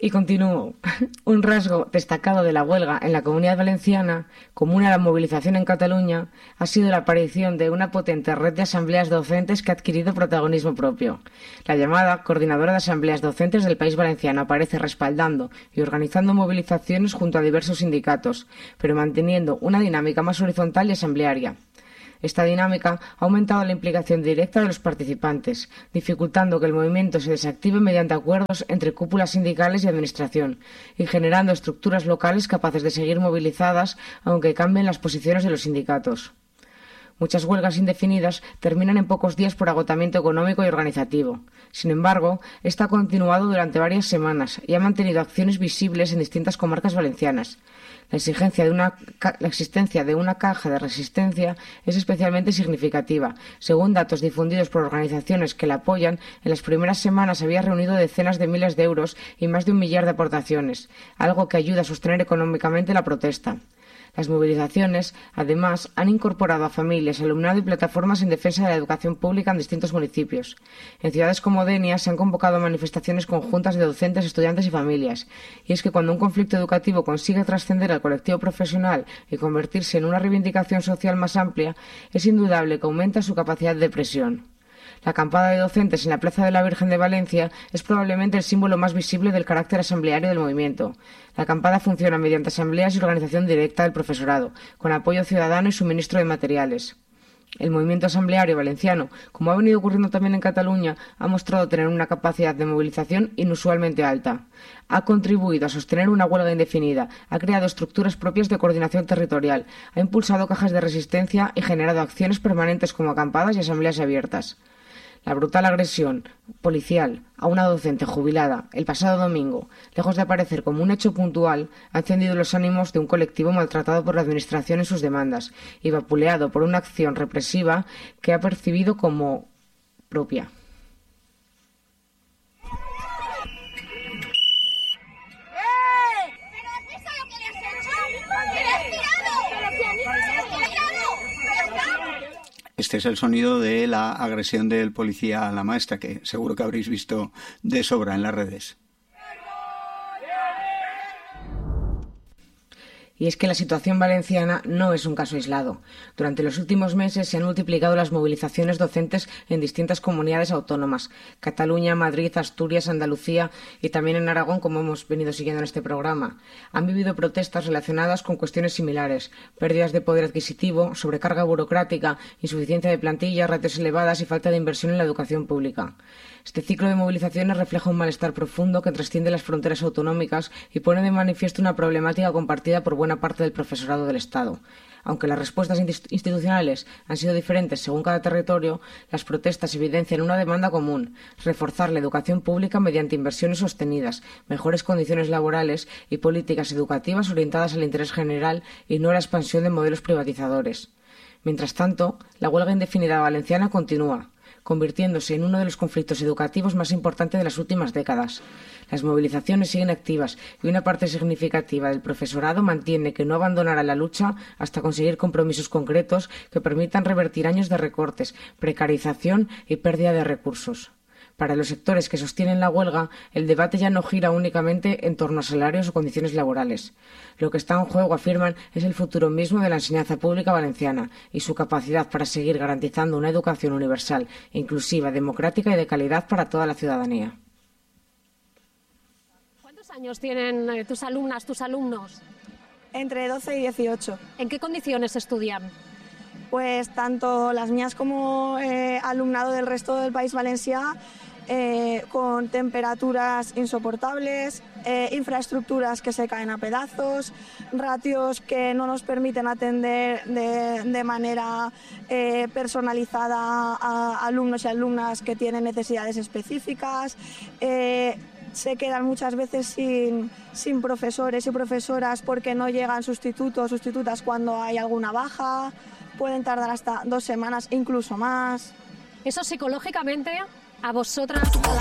Y continúo. Un rasgo destacado de la huelga en la Comunidad Valenciana, común a la movilización en Cataluña, ha sido la aparición de una potente red de asambleas docentes que ha adquirido protagonismo propio. La llamada Coordinadora de Asambleas Docentes del País Valenciano aparece respaldando y organizando movilizaciones junto a diversos sindicatos, pero manteniendo una dinámica más horizontal y asamblearia. Esta dinámica ha aumentado la implicación directa de los participantes, dificultando que el movimiento se desactive mediante acuerdos entre cúpulas sindicales y administración, y generando estructuras locales capaces de seguir movilizadas aunque cambien las posiciones de los sindicatos. Muchas huelgas indefinidas terminan en pocos días por agotamiento económico y organizativo. Sin embargo, esta ha continuado durante varias semanas y ha mantenido acciones visibles en distintas comarcas valencianas. La existencia de una caja de resistencia es especialmente significativa. Según datos difundidos por organizaciones que la apoyan, en las primeras semanas había reunido decenas de miles de euros y más de 1 millar de aportaciones, algo que ayuda a sostener económicamente la protesta. Las movilizaciones, además, han incorporado a familias, alumnado y plataformas en defensa de la educación pública en distintos municipios. En ciudades como Denia se han convocado manifestaciones conjuntas de docentes, estudiantes y familias. Y es que cuando un conflicto educativo consigue trascender al colectivo profesional y convertirse en una reivindicación social más amplia, es indudable que aumenta su capacidad de presión. La acampada de docentes en la Plaza de la Virgen de Valencia es probablemente el símbolo más visible del carácter asambleario del movimiento. La acampada funciona mediante asambleas y organización directa del profesorado, con apoyo ciudadano y suministro de materiales. El movimiento asambleario valenciano, como ha venido ocurriendo también en Cataluña, ha mostrado tener una capacidad de movilización inusualmente alta. Ha contribuido a sostener una huelga indefinida, ha creado estructuras propias de coordinación territorial, ha impulsado cajas de resistencia y generado acciones permanentes como acampadas y asambleas abiertas. La brutal agresión policial a una docente jubilada el pasado domingo, lejos de aparecer como un hecho puntual, ha encendido los ánimos de un colectivo maltratado por la Administración en sus demandas y vapuleado por una acción represiva que ha percibido como propia. Este es el sonido de la agresión del policía a la maestra, que seguro que habréis visto de sobra en las redes. Y es que la situación valenciana no es un caso aislado. Durante los últimos meses se han multiplicado las movilizaciones docentes en distintas comunidades autónomas: Cataluña, Madrid, Asturias, Andalucía y también en Aragón, como hemos venido siguiendo en este programa. Han vivido protestas relacionadas con cuestiones similares: pérdidas de poder adquisitivo, sobrecarga burocrática, insuficiencia de plantilla, ratios elevadas y falta de inversión en la educación pública. Este ciclo de movilizaciones refleja un malestar profundo que trasciende las fronteras autonómicas y pone de manifiesto una problemática compartida por buena parte del profesorado del Estado. Aunque las respuestas institucionales han sido diferentes según cada territorio, las protestas evidencian una demanda común: reforzar la educación pública mediante inversiones sostenidas, mejores condiciones laborales y políticas educativas orientadas al interés general y no a la expansión de modelos privatizadores. Mientras tanto, la huelga indefinida valenciana continúa, convirtiéndose en uno de los conflictos educativos más importantes de las últimas décadas. Las movilizaciones siguen activas y una parte significativa del profesorado mantiene que no abandonará la lucha hasta conseguir compromisos concretos que permitan revertir años de recortes, precarización y pérdida de recursos. Para los sectores que sostienen la huelga, el debate ya no gira únicamente en torno a salarios o condiciones laborales. Lo que está en juego, afirman, es el futuro mismo de la enseñanza pública valenciana y su capacidad para seguir garantizando una educación universal, inclusiva, democrática y de calidad para toda la ciudadanía. ¿Cuántos años tienen tus alumnas, tus alumnos? Entre 12 y 18. ¿En qué condiciones estudian? Pues tanto las mías como alumnado del resto del País Valencià, con temperaturas insoportables, infraestructuras que se caen a pedazos, ratios que no nos permiten atender de manera personalizada a alumnos y alumnas que tienen necesidades específicas. Se quedan muchas veces sin profesores y profesoras porque no llegan sustitutos o sustitutas cuando hay alguna baja. Pueden tardar hasta 2 semanas, incluso más. Eso psicológicamente a vosotras, a